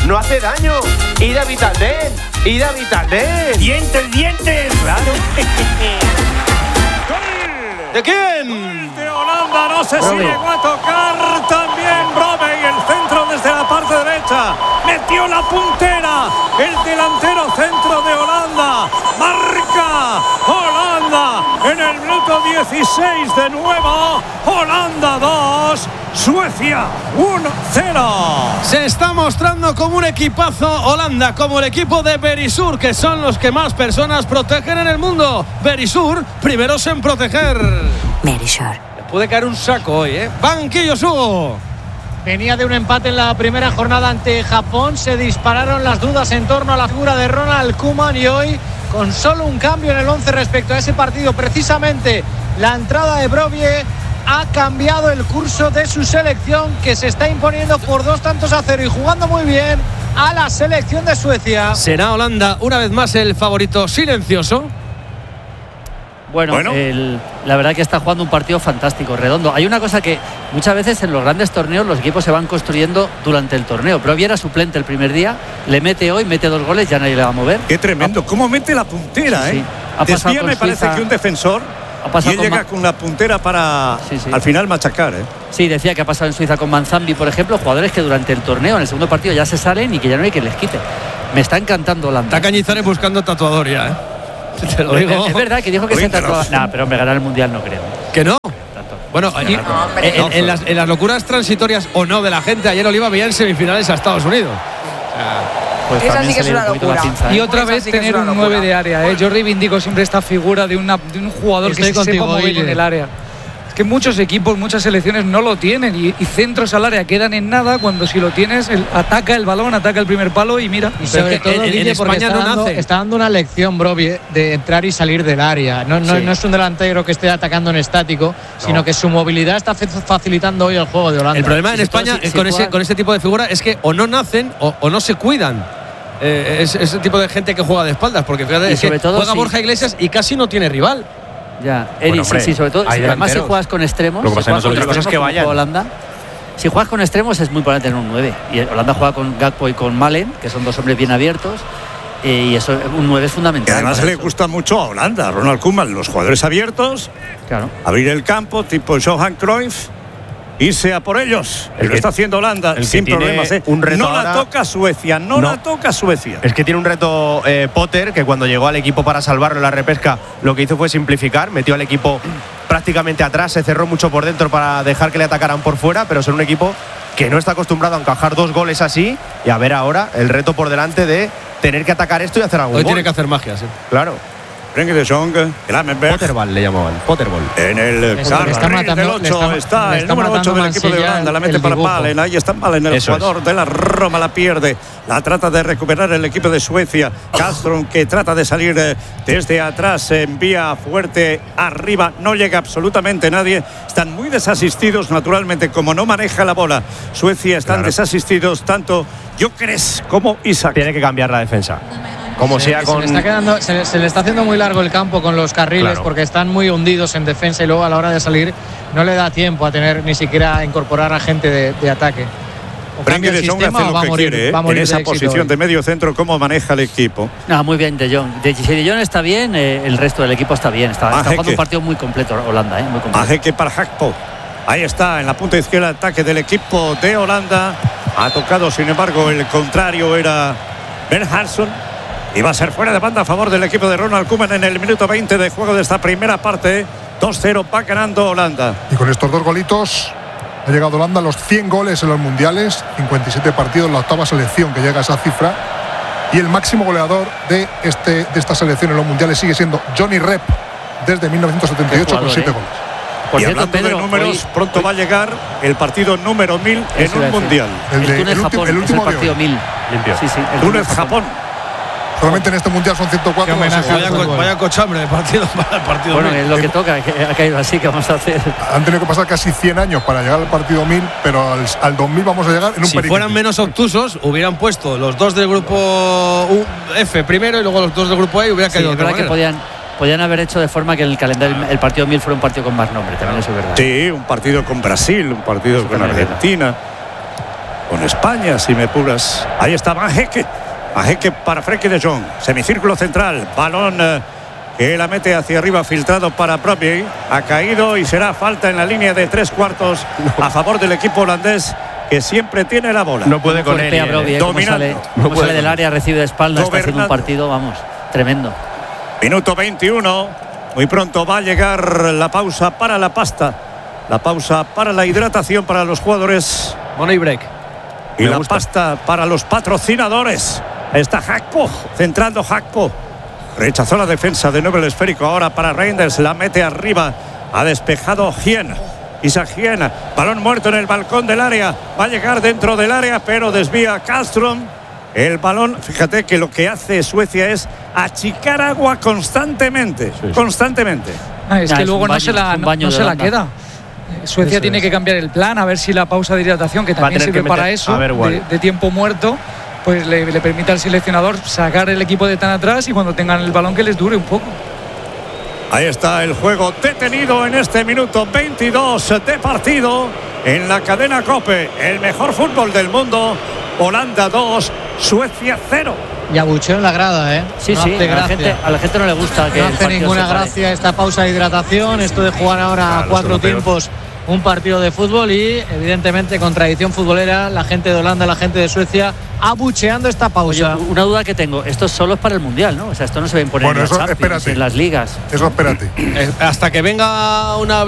no hace daño. ¡Id a Vitaldent! ¡Id a Vitaldent! ¡Dientes! ¡Claro! ¿De quién? Gol de Holanda, no sé si llegó a tocar también Robben, el centro desde la parte derecha. Metió la puntera, el delantero centro de Holanda. Marca Holanda en el minuto 16 de nuevo. Holanda 2, Suecia 1-0. Se está mostrando como un equipazo Holanda, como el equipo de Verisur, que son los que más personas protegen en el mundo. Verisur, primeros en proteger. Verisur. Le puede caer un saco hoy, ¿eh? Banquillo Hugo. Venía de un empate en la primera jornada ante Japón. Se dispararon las dudas en torno a la figura de Ronald Koeman y hoy, con solo un cambio en el 11 respecto a ese partido, precisamente la entrada de Brovie ha cambiado el curso de su selección, que se está imponiendo por 2-0 y jugando muy bien a la selección de Suecia. ¿Será Holanda una vez más el favorito silencioso? Bueno. La verdad que está jugando un partido fantástico, redondo. Hay una cosa que muchas veces en los grandes torneos los equipos se van construyendo durante el torneo. Brovie era suplente el primer día, le mete hoy, mete 2 goles, ya nadie le va a mover. Qué tremendo, cómo mete la puntera, sí, ¿eh? Ha Desvía, me parece Suiza, que un defensor, y él llega con la puntera para al final machacar, ¿eh? Sí, decía que ha pasado en Suiza con Manzambi, por ejemplo, jugadores que durante el torneo, en el segundo partido, ya se salen y que ya no hay quien les quite. Me está encantando Holanda. Está Cañizares buscando tatuador ya, ¿eh? Te lo digo. Es verdad que dijo que se tatuaba. Nah, pero hombre, ganar el Mundial no creo. ¿Que no? Bueno, en las locuras transitorias o no de la gente, ayer Oliva veía en semifinales a Estados Unidos. Pues esa sí que es una locura. Y otra vez tener un 9 de área, ¿eh? Yo reivindico siempre esta figura de un jugador que se sepa mover en el área. Es que muchos equipos, muchas selecciones no lo tienen y centros al área quedan en nada, cuando si lo tienes, ataca el balón, ataca el primer palo y mira. Y sobre todo en España está dando una lección, Brovie, de entrar y salir del área. No es un delantero que esté atacando en estático, sino que su movilidad está facilitando hoy el juego de Holanda. El problema en España con ese tipo de figura es que o no nacen o no se cuidan. Ese tipo de gente que juega de espaldas, porque fíjate, es que juega Borja Iglesias y casi no tiene rival. Ya, Eri, sí, sobre todo. Además, si juegas con extremos, lo que pasa es que otra cosa es que vayan. Holanda, si juegas con extremos es muy importante tener un 9. Y Holanda juega con Gakpo y con Malen, que son 2 hombres bien abiertos. Y eso, un 9 es fundamental. Y además le gusta mucho a Holanda, a Ronald Koeman, los jugadores abiertos, claro, abrir el campo, tipo Johan Cruyff. Irse a por ellos. Lo está haciendo Holanda sin problemas, ¿eh? Un reto no la toca Suecia, no la toca Suecia. Es que tiene un reto Potter, que cuando llegó al equipo para salvarlo en la repesca, lo que hizo fue simplificar, metió al equipo prácticamente atrás, se cerró mucho por dentro para dejar que le atacaran por fuera, pero son un equipo que no está acostumbrado a encajar 2 goles así, y a ver ahora el reto por delante de tener que atacar esto y hacer algún Hoy gol. tiene que hacer magia, sí. Claro. Frenkie de Jong, Gravenberch. Potterball le llamaban, Potterball. En el carril del 8 está el número 8 del equipo de Holanda, la mete para Malen, ahí está Malen, el jugador de la Roma, la pierde, la trata de recuperar el equipo de Suecia. Castro, que trata de salir desde atrás, se envía fuerte arriba, no llega absolutamente nadie, están muy desasistidos, naturalmente, como no maneja la bola Suecia, están desasistidos tanto Gyökeres como Isak. Tiene que cambiar la defensa. Como sea con... se le está haciendo muy largo el campo con los carriles, porque están muy hundidos en defensa y luego a la hora de salir no le da tiempo a tener ni siquiera a incorporar a gente de ataque. Frenkie de Jong hace lo que quiere, en esa posición de medio centro, cómo maneja el equipo. No, muy bien De Jong. Si De Jong está bien, el resto del equipo está bien. Está jugando un partido muy completo Holanda, muy completo. Ajeque para Gakpo. Ahí está, en la punta izquierda, el ataque del equipo de Holanda. Ha tocado, sin embargo, el contrario era Bernhardsson. Y va a ser fuera de banda a favor del equipo de Ronald Koeman en el minuto 20 de juego de esta primera parte. 2-0 va ganando Holanda. Y con estos 2 golitos ha llegado Holanda a los 100 goles en los mundiales, 57 partidos, la octava selección que llega a esa cifra. Y el máximo goleador de esta selección en los mundiales sigue siendo Johnny Rep desde 1978 con 7 goles. Por y cierto, hablando Pedro, de números, pronto va a llegar el partido número 1000 en un mundial. El último partido 1000. Limpio. Sí, Túnez-Japón. Solamente en este mundial son 104. Vaya cochambre de partido para el partido. Bueno, es lo que toca, que ha caído así, que vamos a hacer. Han tenido que pasar casi 100 años para llegar al partido 1000, pero al 2000 vamos a llegar en un Si fueran menos obtusos, hubieran puesto los 2 del grupo F primero y luego los 2 del grupo A y hubiera caído. Es verdad que podían haber hecho de forma que el calendario, el partido 1000 fuera un partido con más nombre, también eso es verdad. Sí, un partido con Brasil, un partido con Argentina. con España, si me apuras. Ahí está Van Hecke. Van Hecke para Frenkie de Jong. Semicírculo central. Balón que la mete hacia arriba, filtrado para Brobbey. Ha caído y será falta en la línea de 3/4 a favor del equipo holandés, que siempre tiene la bola. No puede con él. Brobbey, como sale del área, recibe de espalda, está haciendo un partido, vamos, tremendo. Minuto 21. Muy pronto va a llegar la pausa para la pasta. La pausa para la hidratación para los jugadores. Money break. Y la pasta para los patrocinadores. Está Gakpo, centrando Gakpo. Rechazó la defensa, de nuevo el esférico. Ahora para Reinders, la mete arriba. Ha despejado Gien. Isaac Gien. Balón muerto en el balcón del área. Va a llegar dentro del área, pero desvía Kallström. El balón, fíjate que lo que hace Suecia es achicar agua constantemente. Sí. Constantemente. Es que luego no se la queda. Suecia tiene que cambiar el plan, a ver si la pausa de hidratación, que también sirve para eso, de tiempo muerto, pues le permite al seleccionador sacar el equipo de tan atrás y cuando tengan el balón que les dure un poco. Ahí está el juego detenido en este minuto 22 de partido en la cadena COPE. El mejor fútbol del mundo. Holanda 2, Suecia 0. Y abucheo en la grada, ¿eh? Sí, no sí, a la gente no le gusta que no hace ninguna gracia esta pausa de hidratación, esto de jugar ahora a 4 tiempos un partido de fútbol y evidentemente con tradición futbolera la gente de Holanda, la gente de Suecia abucheando esta pausa. Oye, una duda que tengo, esto solo es para el Mundial, ¿no? O sea, esto no se va a imponer en las Champions, en las ligas. Eso espérate. Hasta que venga una